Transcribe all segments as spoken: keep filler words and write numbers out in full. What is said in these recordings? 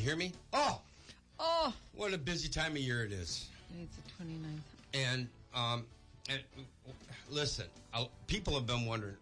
hear me? Oh! Oh! What a busy time of year it is. It's the twenty-ninth. And, um, and listen, I'll, people have been wondering.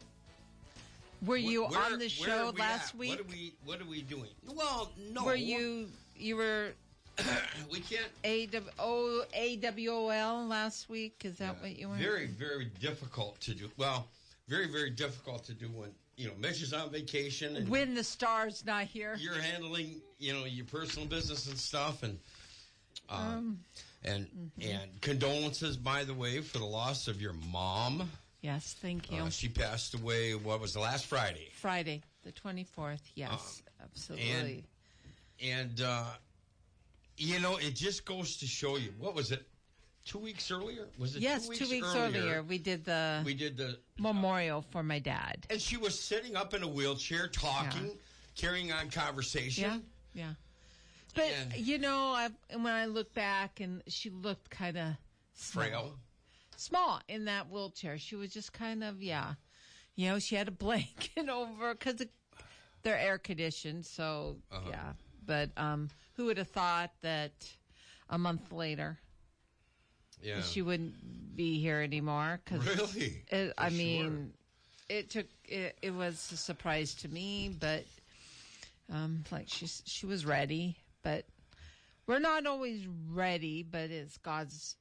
Were you where, on the show we last at? week? What are we What are we doing? Well, no. Were you you were we can't A W O A W O L last week? Is that yeah, what you were? Very very difficult to do. Well, very very difficult to do when you know Mitch on vacation and when the star's not here. You're handling you know your personal business and stuff and um, um and mm-hmm. and condolences by the way for the loss of your mom. Yes, thank you. Uh, she passed away, what was the last Friday? Friday, the twenty-fourth, yes, uh, absolutely. And, and uh, you know, it just goes to show you, what was it, two weeks earlier? Was it yes, two weeks, two weeks earlier, earlier? We did the we did the memorial for my dad. And she was sitting up in a wheelchair, talking, yeah. carrying on conversation. Yeah, yeah. But, and, you know, I, when I look back, and she looked kind of frail. Small in that wheelchair. She was just kind of, yeah. You know, she had a blanket over because they're air conditioned. So, uh-huh. yeah. But um, who would have thought that a month later yeah. she wouldn't be here anymore? Cause really? It, I mean, sure. it took, it, it was a surprise to me, but um, like she, she was ready. But we're not always ready, but it's God's.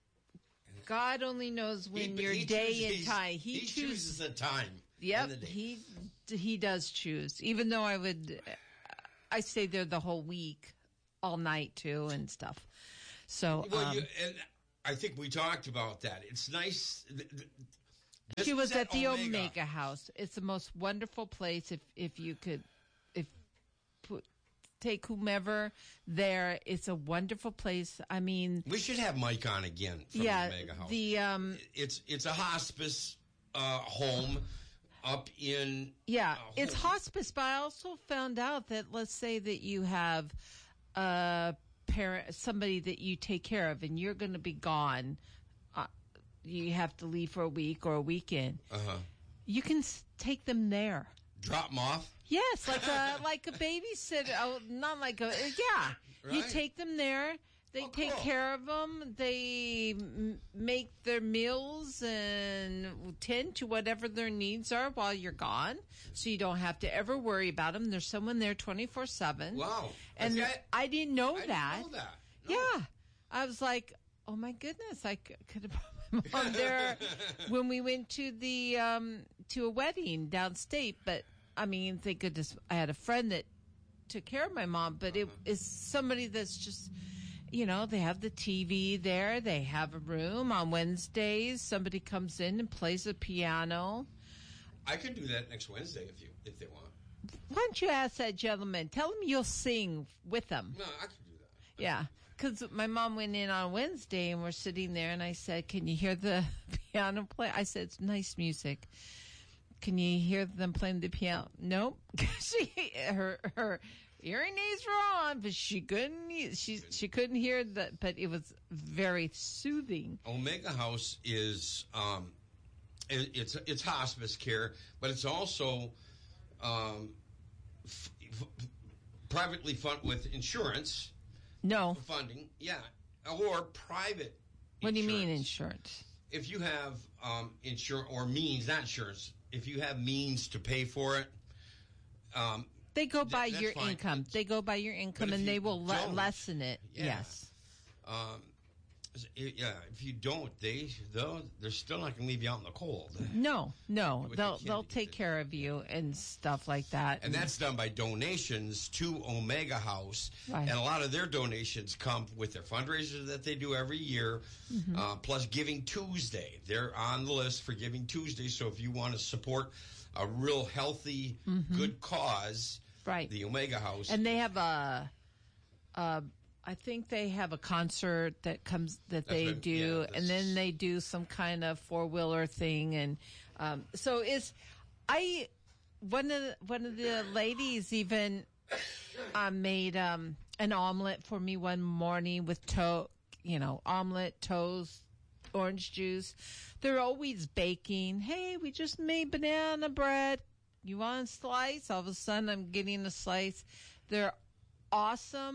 God only knows when he, your he day chooses, and time. He, He, he chooses, chooses the time. Yep, he he does choose. Even though I would, I stayed there the whole week, all night too, and stuff. So, well, um, you, and I think we talked about that. It's nice. She was at the Omega. Omega House. It's the most wonderful place. If if you could, if put. Take whomever there. It's a wonderful place. I mean, we should have Mike on again from yeah, the Omega House. The um, it's it's a hospice uh, home up in yeah, uh, it's hospice. But I also found out that let's say that you have a parent, somebody that you take care of, and you're going to be gone. Uh, you have to leave for a week or a weekend. Uh-huh. You can s- take them there. Drop them off. Yes, like a like a babysitter. Oh, not like a yeah. Right. You take them there. They oh, take cool. care of them. They m- make their meals and tend to whatever their needs are while you're gone, so you don't have to ever worry about them. There's someone there twenty-four seven. Wow, and I, I didn't know I that. Didn't know that. No. Yeah, I was like, oh my goodness, I could, could have brought my mom there when we went to the um, to a wedding downstate, but. I mean, thank goodness I had a friend that took care of my mom, but it is somebody that's just, you know, they have the T V there. They have a room on Wednesdays. Somebody comes in and plays a piano. I could do that next Wednesday if you if they want. Why don't you ask that gentleman? Tell him you'll sing with them. No, I could do that. Yeah, because my mom went in on Wednesday and we're sitting there and I said, can you hear the piano play? I said, it's nice music. Can you hear them playing the piano? Nope. she her her hearing aids were on, but she couldn't. She she couldn't hear that. But it was very soothing. Omega House is um, it, it's it's hospice care, but it's also um, f- f- privately funded with insurance. No funding, yeah, or private. What insurance. do you mean insurance? If you have um, insurance or means, not insurance. If you have means to pay for it, um, they go by th- your fine. income. They go by your income, and they will le- lessen it. Yeah. Yes. Um, yeah. If you don't, they they'll, they're still not going to leave you out in the cold. No, no. They'll they'll take care of you and stuff like that. And that's done by donations to Omega House, right. And a lot of their donations come with their fundraisers that they do every year, mm-hmm. uh, plus Giving Tuesday. They're on the list for Giving Tuesday. So if you want to support a real healthy, mm-hmm. good cause, right? The Omega House, and they have a. a I think they have a concert that comes that they what, do, yeah, and then they do some kind of four wheeler thing, and um, so is I one of the, one of the ladies even uh, made um, an omelet for me one morning with to you know omelet, toast, orange juice. They're always baking. Hey, we just made banana bread. You want a slice? All of a sudden, I'm getting a slice. They're awesome.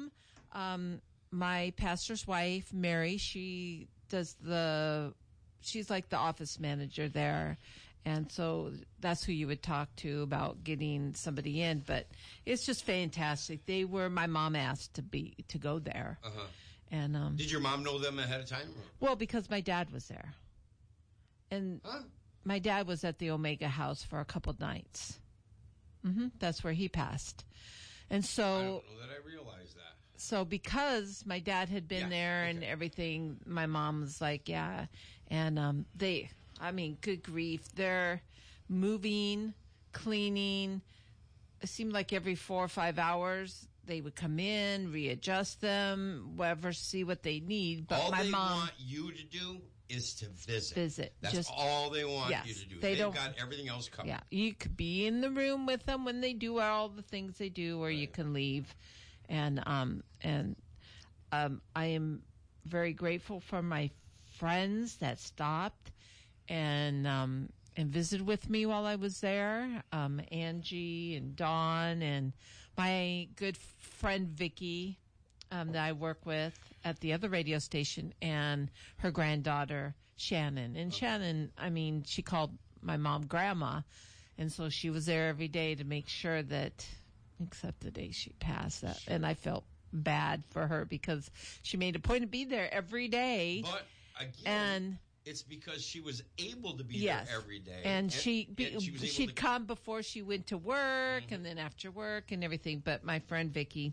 Um, my pastor's wife, Mary, she does the, she's like the office manager there. And so that's who you would talk to about getting somebody in. But it's just fantastic. They were, my mom asked to be, to go there. Uh-huh. And, um, did your mom know them ahead of time? Well, because my dad was there. And huh? my dad was at the Omega House for a couple nights. Mm-hmm. That's where he passed. And so, I don't know that I realized that. So because my dad had been Yeah, there and okay. everything, my mom was like, yeah. And um, they, I mean, good grief. They're moving, cleaning. It seemed like every four or five hours they would come in, readjust them, whatever, see what they need. But all my they mom want you to do is to visit. Visit. That's Just, all they want yes, you to do. they They've don't- got everything else covered. Yeah, you could be in the room with them when they do all the things they do, or you can leave. And um and um I am very grateful for my friends that stopped and um and visited with me while I was there. Um, Angie and Dawn and my good friend Vicky, um, that I work with at the other radio station, and her granddaughter Shannon. And Shannon, I mean, she called my mom grandma, and so she was there every day to make sure that, except the day she passed, that, and I felt bad for her because she made a point to be there every day. But again, and it's because she was able to be yes, there every day, and, she, be, and she was able she'd to come before she went to work, mm-hmm. and then after work and everything. But my friend Vicky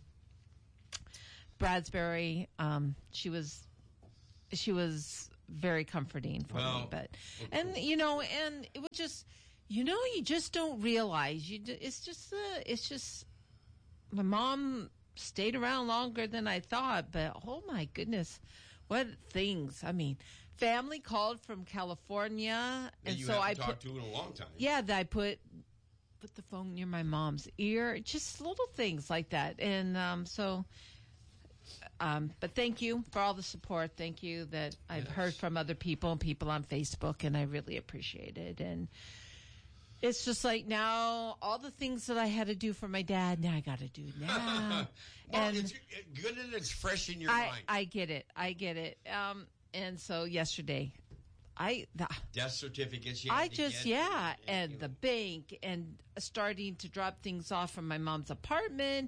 Bradsbury, um, she was she was very comforting for well, me. But and you know, and it was just, you know, you just don't realize you. It's just uh, it's just my mom stayed around longer than I thought. But oh my goodness, what things! I mean. Family called from California, that and you so haven't I talked put to in a long time. yeah, that I put put the phone near my mom's ear, just little things like that, and um, so. Um, but thank you for all the support. Thank you that I've Yes. heard from other people and people on Facebook, and I really appreciate it. And it's just like now, all the things that I had to do for my dad, now I got to do now. well, and it's good that it's fresh in your I, mind. I get it. I get it. Um, and so yesterday, I the, Death certificates. You I had to just get, yeah, and, and you the know. bank, and starting to drop things off from my mom's apartment,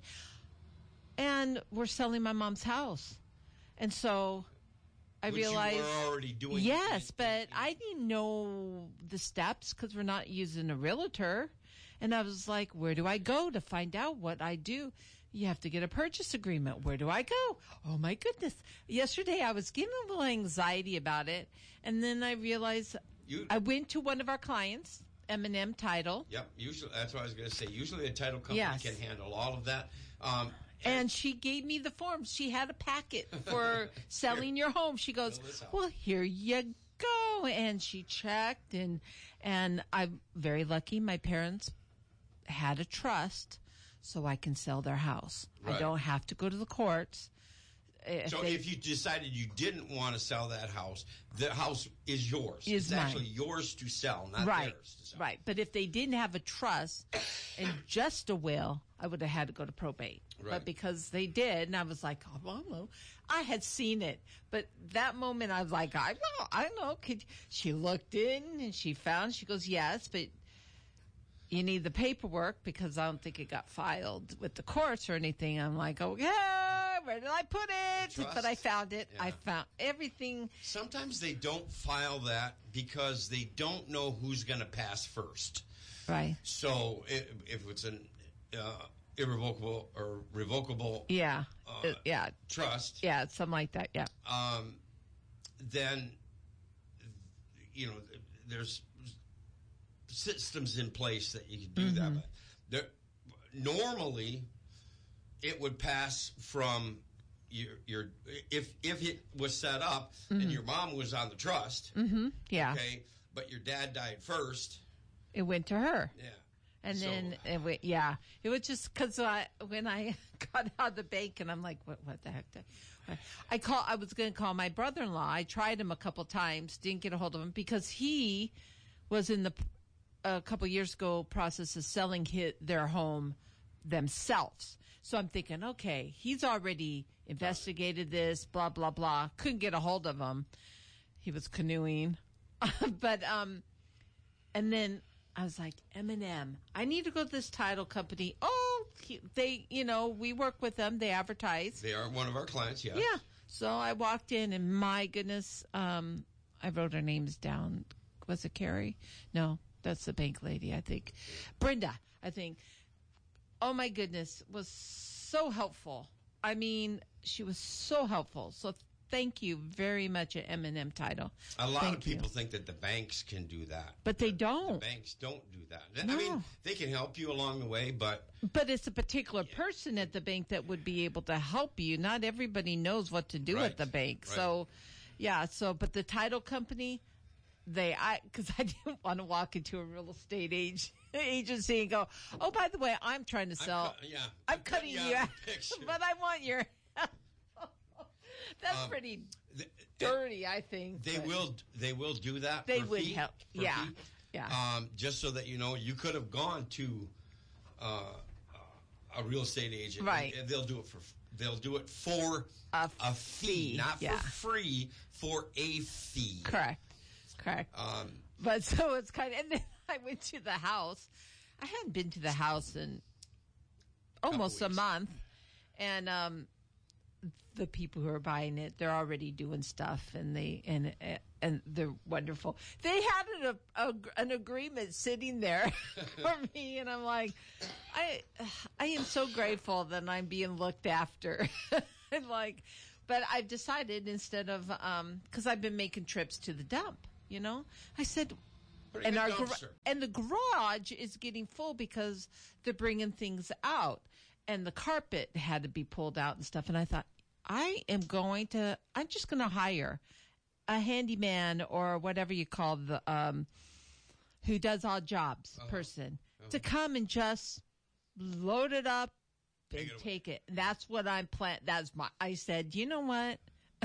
and we're selling my mom's house, and so I Which realized you were already doing. yes, in- but in- I didn't know the steps because we're not using a realtor, and I was like, where do I go to find out what I do? You have to get a purchase agreement. Where do I go? Oh my goodness. Yesterday I was getting a little anxiety about it. And then I realized You- I went to one of our clients, M and M Title, Yep. Usually, that's what I was going to say. Usually, a title company Yes. can handle all of that. Um, and she gave me the forms. She had a packet for selling your home. She goes, Fill this out. well, here you go. And she checked, and, and I'm very lucky. My parents had a trust so I can sell their house. I Right. don't have to go to the courts. If so they- if you decided you didn't want to sell that house, the house is yours. Is it's mine. actually yours to sell, not right, theirs to sell. right. But if they didn't have a trust and just a will, I would have had to go to probate. Right. But because they did, and I was like, oh, well, no. I had seen it, but that moment I was like, I know, I know. Could she looked in and she found? She goes, yes, but you need the paperwork because I don't think it got filed with the courts or anything. I'm like, okay, where did I put it? Trust. But I found it. Yeah. I found everything. Sometimes they don't file that because they don't know who's going to pass first. Right. So if, if it's an uh, irrevocable or revocable Yeah. Uh, Uh, yeah. trust, Yeah. Something like that. Yeah. um, then you know there's systems in place that you can do Mm-hmm. that. But there, normally, it would pass from your your if if it was set up Mm-hmm. and your mom was on the trust, Mm-hmm. Yeah. okay, but your dad died first. It went to her. Yeah. And So- then, it went, yeah, it was just because I, when I got out of the bank, and I'm like, what, what the heck? Did I, I call. I was going to call my brother-in-law. I tried him a couple times, didn't get a hold of him because he was in the a couple years ago process of selling his, their home themselves. So I'm thinking, okay, he's already investigated this, blah, blah, blah. Couldn't get a hold of him. He was canoeing. but, um, and then I was like, M and M, I need to go to this title company. Oh, he, they, you know, we work with them. They advertise. They are one of our clients, yeah. Yeah. So I walked in, and my goodness, um, I wrote her names down. Was it Carrie? No, that's the bank lady, I think. Brenda, I think. Oh, my goodness, was so helpful. I mean, she was so helpful. So thank you very much at M and M Title. A lot thank of people you. think that the banks can do that. But they don't. The banks don't do that. No. I mean, they can help you along the way, but... But it's a particular person at the bank that would be able to help you. Not everybody knows what to do Right. at the bank. Right. So, yeah, so, but the title company... They, I, because I didn't want to walk into a real estate age, agency and go, oh, by the way, I'm trying to sell. I'm cu- yeah, I'm cutting you out, picture. but I want your. That's Um, pretty th- dirty, I think. They but will. They will do that. They for would fee, help. for Yeah, fee. yeah. Um, just so that you know, you could have gone to uh, a real estate agent, Right. And they'll do it for. They'll do it for A a fee, fee, not yeah. for free, for a fee. Correct, correct. Um, But so it's kind of, and then I went to the house. I hadn't been to the house in almost a weeks. month. And um, the people who are buying it, they're already doing stuff, and they and and they're wonderful. They had an, a, an agreement sitting there for me, and I'm like, I I am so grateful that I'm being looked after. And like, but I've decided instead of um, because I've been making trips to the dump. You know, I said, Putting and a our gar- dumpster. and the garage is getting full because they're bringing things out, and the carpet had to be pulled out and stuff. And I thought, I am going to, I'm just going to hire a handyman or whatever you call the, um, who does all jobs Uh-huh. person to come and just load it up and Take it away. take it. And that's what I'm plan. That's my. I said, you know what?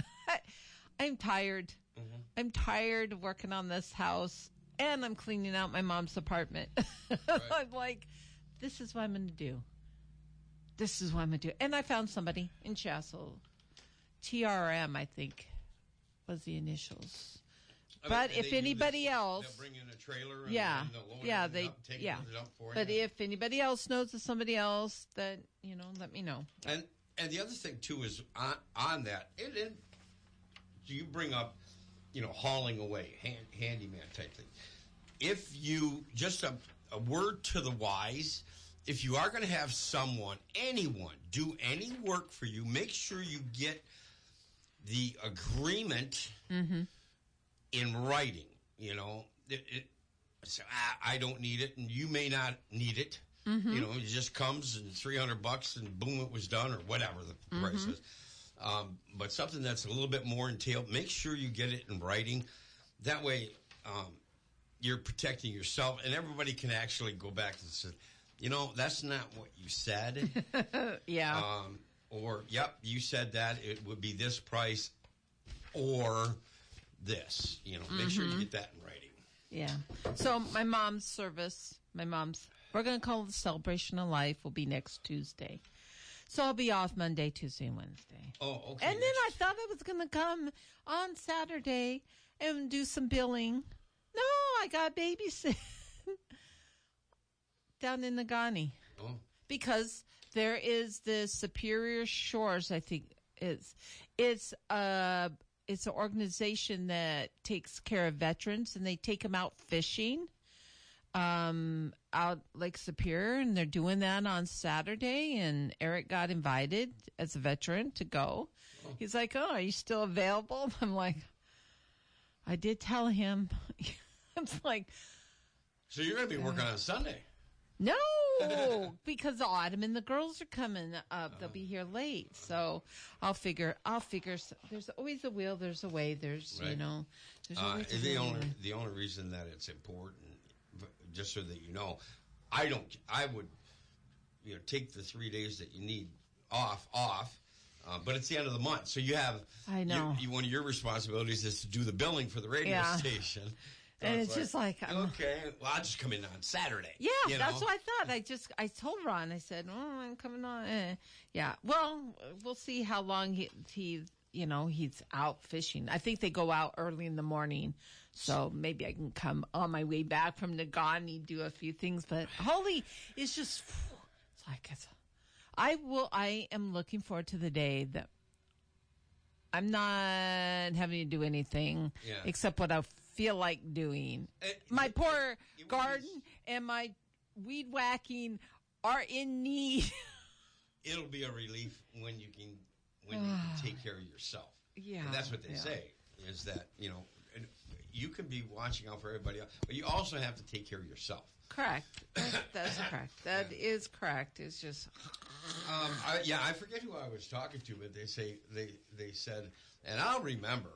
I'm tired. Mm-hmm. I'm tired of working on this house, and I'm cleaning out my mom's apartment. I'm like, this is what I'm going to do. This is what I'm going to do. And I found somebody in Chassel. T R M, I think, was the initials. I mean, But and if they do anybody this. else, They'll bring in a trailer. And yeah, and they'll load yeah, everything they, up, take yeah. it to the dump for But you. if anybody else knows of somebody else, that you know, let me know. And and the other thing too is on on that, and, and you bring up, you know, hauling away, hand, handyman type thing. If you just a, a word to the wise, if you are going to have someone, anyone, do any work for you, make sure you get the agreement Mm-hmm. in writing. You know, it, it, so I, I don't need it, and you may not need it. Mm-hmm. You know, it just comes and three hundred bucks, and boom, it was done, or whatever the Mm-hmm. price is. Um, but something that's a little bit more entailed, make sure you get it in writing. That way, um, you're protecting yourself, and everybody can actually go back and say, you know, that's not what you said. Yeah. um, or, yep, you said that. It would be this price or this. You know, make sure you get that in writing. Yeah. So my mom's service, my mom's, we're going to call it the Celebration of Life, will be next Tuesday. So I'll be off Monday, Tuesday, and Wednesday. Oh, okay. And then I thought I was going to come on Saturday and do some billing. No, I got babysit down in Nagani Oh, because there is the Superior Shores, I think is it's a it's an organization that takes care of veterans, and they take them out fishing um out Lake Superior, and they're doing that on Saturday, and Eric got invited as a veteran to go. Oh. He's like, oh, are you still available? I'm like, I did tell him. It's like, so you're going to be working on Sunday. no, because Autumn and the girls are coming up. They'll be here late, so I'll figure. I'll figure. s- There's always a will. There's a way. There's you Right. know. There's Uh, always a the way. only the only reason that it's important, v- just so that you know, I don't. I would, you know, take the three days that you need off off, uh, but it's the end of the month, so you have. I know. You, you, one of your responsibilities is to do the billing for the radio Yeah. station. and it's, it's just like, like I'm, okay, well, I'll just come in on Saturday. Yeah, you that's know? what I thought. I just, I told Ron, I said, oh, I'm coming on. Eh. Yeah, well, we'll see how long he, he, you know, he's out fishing. I think they go out early in the morning, so maybe I can come on my way back from Nagani, do a few things. But holy, it's just, it's like, it's, I will, I am looking forward to the day that I'm not having to do anything yeah. except what I feel like doing. It, my it, poor it, it garden was, and my weed whacking are in need. It'll be a relief when you can when you can take care of yourself. Yeah, and that's what they yeah. say is that you know you can be watching out for everybody else, but you also have to take care of yourself. Correct. That's, that's correct. That yeah. is correct. It's just. Um, I, yeah, I forget who I was talking to, but they say they they said, and I'll remember.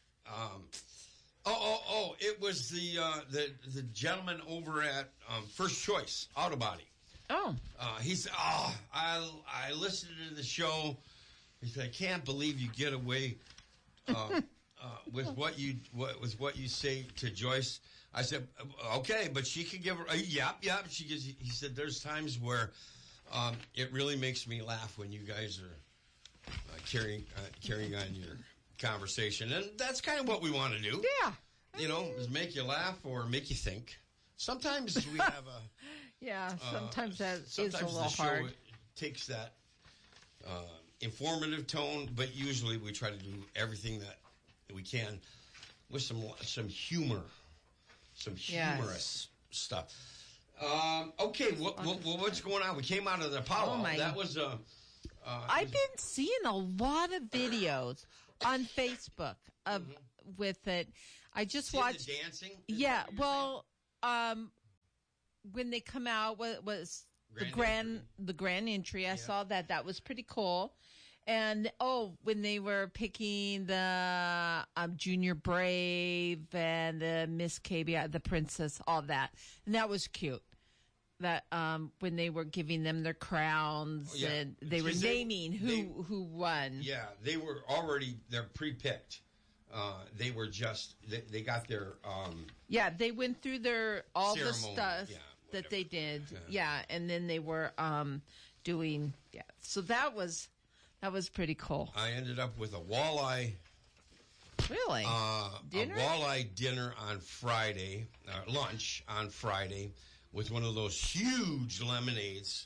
Um, oh, oh, oh! It was the uh, the the gentleman over at um, First Choice Auto Body. Oh. Uh, he said, "Oh, I I listened to the show." He said, "I can't believe you get away uh, uh, with what you what, with what you say to Joyce." I said, "Okay, but she could give her uh, yep, yep." She gives. He said, "There's times where um, it really makes me laugh when you guys are uh, carrying uh, carrying on your conversation, and that's kind of what we want to do. Yeah, you know, is make you laugh or make you think. Sometimes we have a yeah. Sometimes uh, that sometimes is a little the show hard. Takes that uh, informative tone, but usually we try to do everything that we can with some some humor, some humorous yes. stuff. Um, okay, what, what, what's going on? We came out of the powwow. Oh my. That was a. Uh, I've been seeing a lot of videos on Facebook of mm-hmm. with it. I just See watched the dancing. Yeah, well, um, when they come out, what was grand the grand entry. the grand entry? I yeah. saw that. That was pretty cool. And oh, when they were picking the um, Junior Brave and the Miss K B I, the Princess, all that, and that was cute. That um, when they were giving them their crowns oh, yeah. and they were they, naming who they, who won. Yeah, they were already they're pre-picked. Uh, they were just they, they got their um, yeah. They went through their all the stuff yeah, that they did. Yeah. yeah, and then they were um, doing yeah. So that was that was pretty cool. I ended up with a walleye. Really? Uh, dinner? A walleye dinner on Friday, uh, lunch on Friday, with one of those huge lemonades.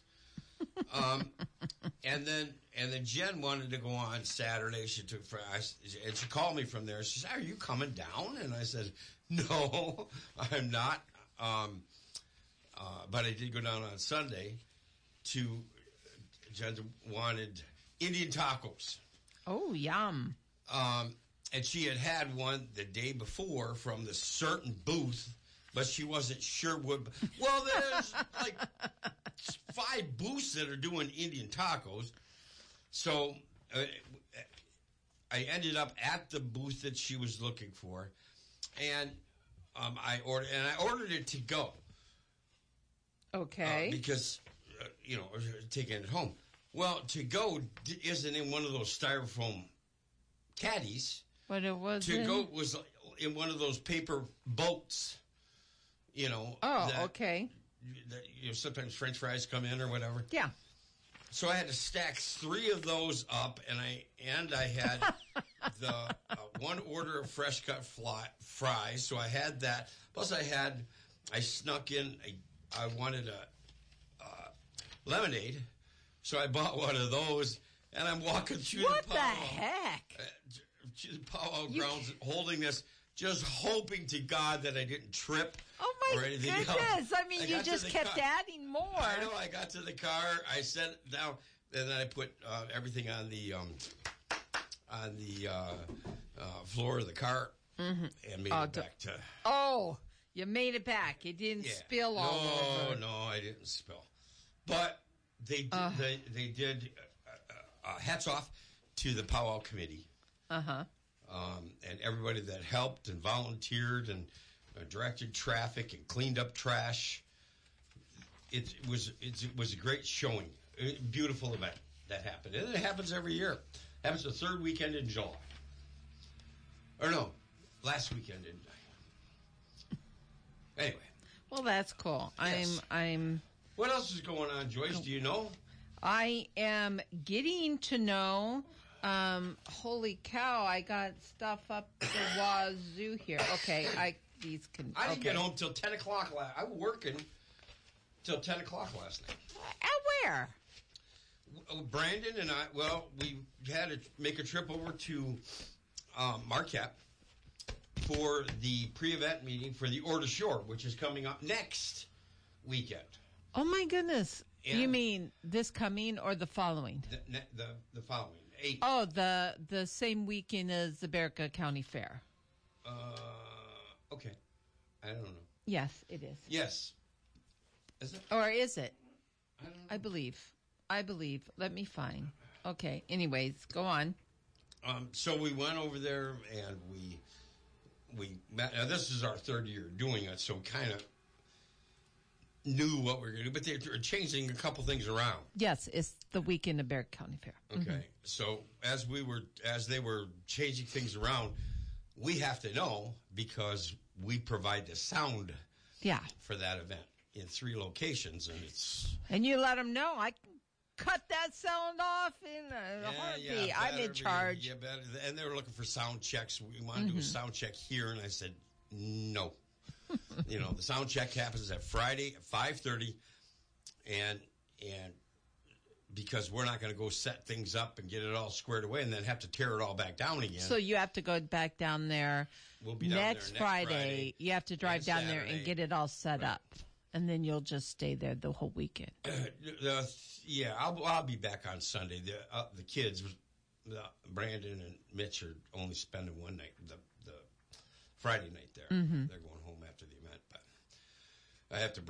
um, and then and then Jen wanted to go on Saturday. She took I, and she called me from there. She said, "Are you coming down?" And I said, "No, I'm not." Um, uh, but I did go down on Sunday to. Jen wanted Indian tacos. Oh, yum! Um, and she had had one the day before from the certain booth. But she wasn't sure what. Well, there's like five booths that are doing Indian tacos. So uh, I ended up at the booth that she was looking for, and um, I ordered and I ordered it to go. Okay. Uh, because uh, you know, taking it home. Well, to go isn't in one of those styrofoam caddies. But it was to go was in one of those paper boats. You know. Oh, that, okay. That, you know, sometimes French fries come in or whatever. Yeah. So I had to stack three of those up, and I and I had the uh, one order of fresh cut fly, fries. So I had that. Plus, I had I snuck in. A, I wanted a uh, lemonade, so I bought one of those, and I'm walking through what the powwow, the heck? Uh, through the powwow grounds, holding this. Just hoping to God that I didn't trip. Oh my or anything goodness! Else. I mean, I you just kept car. adding more. I know. I got to the car. I set it down, and then I put uh, everything on the um, on the uh, uh, floor of the car mm-hmm. and made oh, it back to. Oh, you made it back. It didn't yeah. spill all no, over. No, no, I didn't spill. But they did, uh. they they did. Uh, uh, hats off to the powwow committee. Uh huh. Um, and everybody that helped and volunteered and uh, directed traffic and cleaned up trash. It, it was it, it was a great showing, a beautiful event that happened, and it happens every year. It happens the third weekend in July, or no, last weekend in Anyway. Well, that's cool. Yes. I'm I'm What else is going on, Joyce? Do you know? I am getting to know. Um, holy cow! I got stuff up the wazoo here. Okay, I these can. I didn't okay. get home till ten o'clock. Last, I was working till ten o'clock last night. At where? Brandon and I. Well, we had to make a trip over to um, Marquette for the pre-event meeting for the Order Shore, which is coming up next weekend. Oh my goodness! And you mean this coming or the following? The the, the following eight. Oh, the the same weekend as the Baraga County Fair. Uh, okay, I don't know. Yes, it is. Yes, is it? Or is it? I don't know. I believe. I believe. Let me find. Okay. Anyways, go on. Um, so we went over there and we we met. Now this is our third year doing it, so kind of knew what we were going to do, but they're changing a couple things around. Yes, it's the weekend of Baraga County Fair. Okay, Mm-hmm. so as we were as they were changing things around, we have to know because we provide the sound Yeah. for that event in three locations, and it's And you let them know. I can cut that sound off in a heartbeat. I'm in better be- charge. Yeah, better. And they were looking for sound checks. We wanted to do a sound check here, and I said no. You know, the sound check happens at Friday at five thirty, and and because we're not going to go set things up and get it all squared away and then have to tear it all back down again. So you have to go back down there We'll be down next, there next Friday. Friday You have to drive and down there and Saturday. get it all set Right. up. And then you'll just stay there the whole weekend. the, yeah, I'll I'll be back on Sunday. The uh, the kids, the, Brandon and Mitch are only spending one night, the the Friday night there. Mm-hmm. They're going home after the event, but I have to.